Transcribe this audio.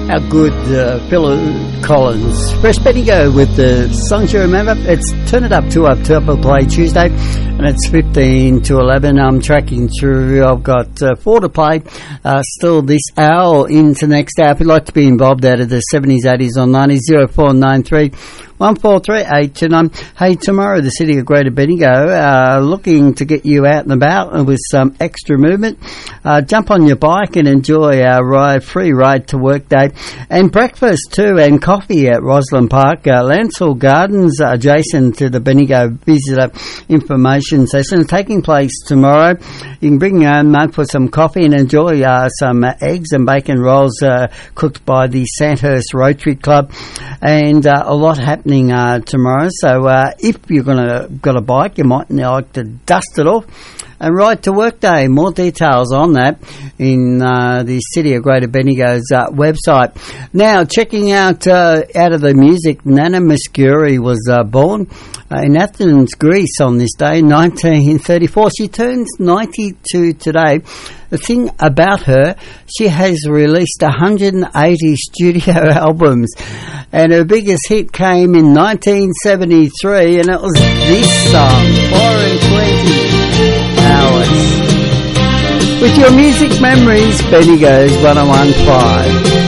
our good Phil Collins. Fresh Bendigo with the songs you remember. It's Turn It Up, 2 Up, 2 Up will play Tuesday, and it's 15 to 11. I'm tracking through. I've got 4 to play still this hour into next hour. If you'd like to be involved out of the 70s, 80s or 90s, 0493 143829. Hey, tomorrow the City of Greater Bendigo looking to get you out and about with some extra movement. Jump on your bike and enjoy our free ride to work day, and breakfast too, and coffee at Roslyn Park, Lansell Gardens, adjacent to the Bendigo Visitor Information Session, taking place tomorrow. You can bring your own mug for some coffee and enjoy some eggs and bacon rolls cooked by the Sandhurst Rotary Club, and a lot happening tomorrow. So if you're got a bike, you might like to dust it off and ride to work day. More details on that in the City of Greater Bendigo's website. Now, checking out of the music, Nana Muscuri was born in Athens, Greece on this day, 1934. She turns 92 today. The thing about her, she has released 180 studio albums, and her biggest hit came in 1973, and it was this song, 4 and 20 hours. With your music memories, Bendigo's 101.5.